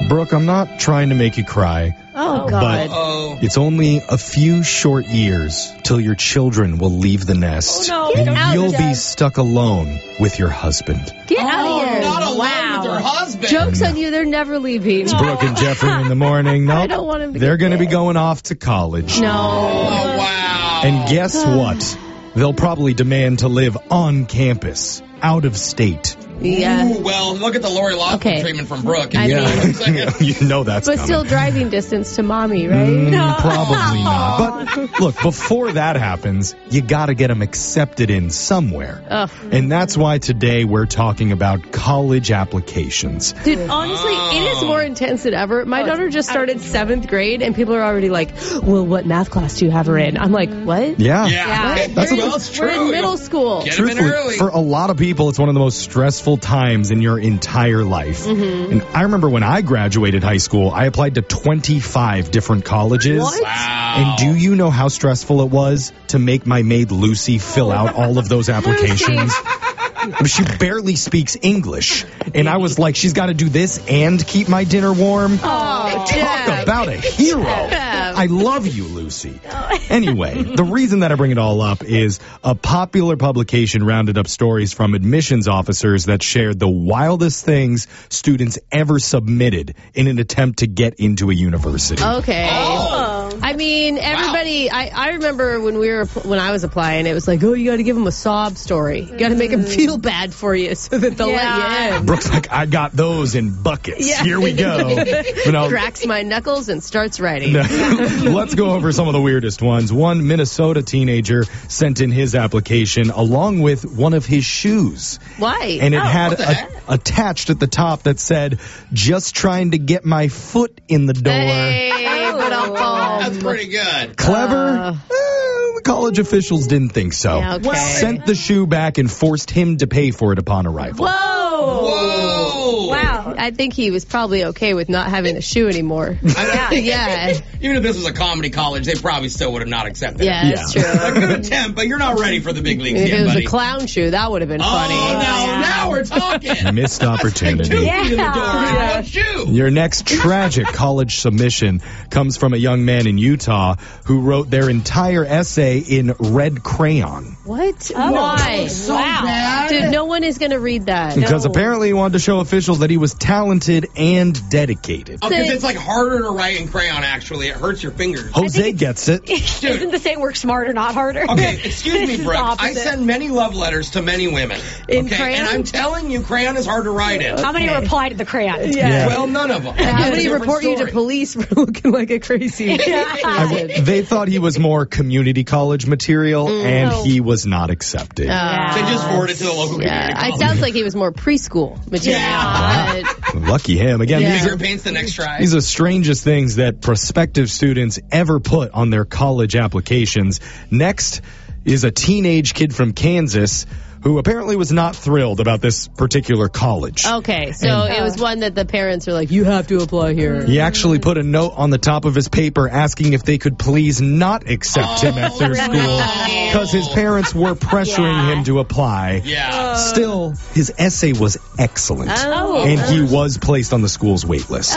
Brooke, I'm not trying to make you cry. Oh, God. But it's only a few short years till your children will leave the nest. Oh, no. And you'll be stuck alone with your husband. Get out of here. Not alone with her husband. Joke's on you. They're never leaving. It's Brooke and Jeffrey in the morning. Nope. I don't want him to They're get going to be sick. going off to college. No. Oh, wow. And guess what? They'll probably demand to live on campus, out of state. Yeah. Ooh, well, look at the Lori Loughlin treatment from Brooke. I Yeah, you know that's But coming. still driving distance to mommy, right? Probably not. But look, before that happens, you got to get them accepted in somewhere. Ugh. And that's why today we're talking about college applications. Dude, honestly, it is more intense than ever. My daughter just started 7th grade, and people are already like, well, what math class do you have her in? I'm like, what? Yeah. Yeah. That's Well, it's true. We're in middle school. Get 'em in Truthfully, early. for a lot of people, it's one of the most stressful times in your entire life. Mm-hmm. And I remember when I graduated high school, I applied to 25 different colleges. What? Wow. And do you know how stressful it was to make my maid Lucy fill out all of those applications? She barely speaks English. And I was like, she's got to do this and keep my dinner warm. Talk about a hero. I love you, Lucy. Anyway, the reason that I bring it all up is a popular publication rounded up stories from admissions officers that shared the wildest things students ever submitted in an attempt to get into a university. Okay. Oh. I mean, everybody, I remember when I was applying, it was like, oh, you got to give them a sob story. You got to make them feel bad for you so that they'll let you in. Brooke's like, I got those in buckets. Yeah. Here we go. You know, Cracks my knuckles and starts writing. let's go over some of the weirdest ones. One Minnesota teenager sent in his application along with one of his shoes. Why? And it what the had heck? attached at the top that said, just trying to get my foot in the door. Hey, but That's pretty good. Clever? The college officials didn't think so. Yeah, okay. Sent the shoe back and forced him to pay for it upon arrival. Whoa. Wow. I think he was probably okay with not having the shoe anymore. Yeah. Even if this was a comedy college, they probably still would have not accepted Yeah, it. that's Yeah. true. A good attempt, but you're not ready for the big leagues If yet, it was buddy. a clown shoe, that would have been funny. Oh, now we're talking. Missed opportunity. Two feet in the door. and one shoe. Your next tragic college submission comes from a young man in Utah who wrote their entire essay in red crayon. What? Oh, Why? So bad. Dude, no one is going to read that. Because apparently he wanted to show officials that he was talented and dedicated. Oh, 'cause it's like harder to write in crayon, actually. It hurts your fingers. Jose gets it. Isn't the saying work smarter, not harder? Okay, excuse me, It's Brooke. the I opposite. send many love letters to many women. In okay? crayon? And I'm telling you, crayon is hard to write in. How many reply to the crayon? Yeah. Well, none of them. How many Different report you to story. police for looking like a crazy person? They thought he was more community college material, and he was not accepted. They just forward it to the local community Yeah, it college. sounds like he was more preschool material. Yeah. But Lucky him. Again, Yeah. these Finger paints the next try. are the strangest things that prospective students ever put on their college applications. Next is a teenage kid from Kansas who apparently was not thrilled about this particular college. okay, so it was one that the parents are like, you have to apply here. He actually put a note on the top of his paper asking if they could please not accept him at their school because his parents were pressuring him to apply. Yeah. Still, his essay was excellent. Oh. And he was placed on the school's wait list.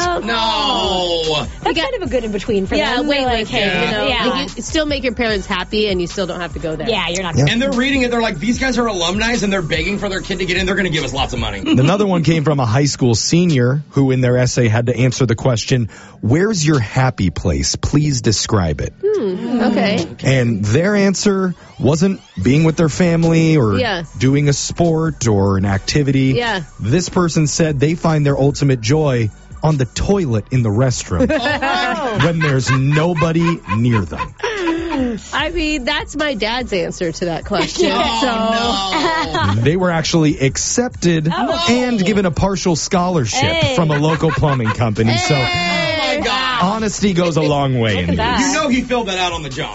No. That's kind of a good in between for Yeah, them. wait, They're like, hey, you know, yeah. like, you still make your parents happy and you still don't have to go there. Yeah, you're not. And they're reading it. They're like, these guys are alumni and they're begging for their kid to get in. They're going to give us lots of money. Another one came from a high school senior who in their essay had to answer the question, where's your happy place? Please describe it. Okay. And their answer wasn't being with their family or Yeah. doing a sport or an activity. Yeah. This person said they find their ultimate joy on the toilet in the restroom when there's nobody near them. I mean, that's my dad's answer to that question. Oh, no. They were actually accepted and given a partial scholarship from a local plumbing company. So Oh, my God. honesty goes a long way in these. that. You know he filled that out on the job.